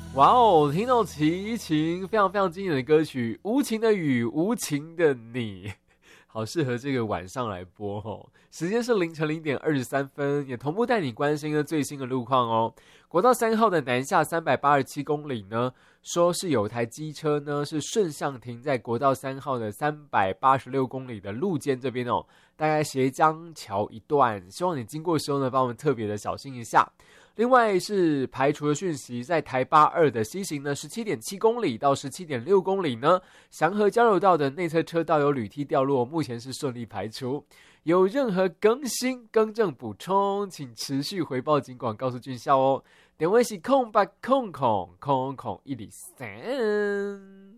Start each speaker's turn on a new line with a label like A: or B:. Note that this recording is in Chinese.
A: 哇哦，听到齐秦非常非常经典的歌曲《无情的雨，无情的你》，好适合这个晚上来播哦。时间是凌晨0:23，也同步带你关心了最新的路况哦。国道3号的南下387公里呢，说是有台机车呢是顺向停在国道3号的386公里的路肩这边哦，大概斜江桥一段，希望你经过的时候呢，帮我们特别的小心一下。另外是排除的讯息，在台82的西行呢，17.7公里到17.6公里呢，祥和交流道的内侧车道有铝梯掉落，目前是顺利排除。有任何更新、更正、补充，请持续回报警广告诉俊孝哦。电话是0800000103。